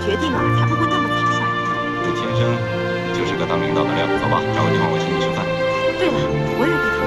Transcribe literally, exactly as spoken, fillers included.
决定啊，才不会那么草率。 你天生就是个当领导的料。走吧，找个地方我请你吃饭。 对了，我有个。